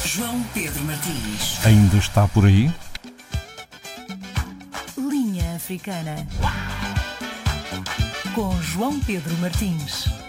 João Pedro Martins. Ainda está por aí? Linha Africana. Com João Pedro Martins.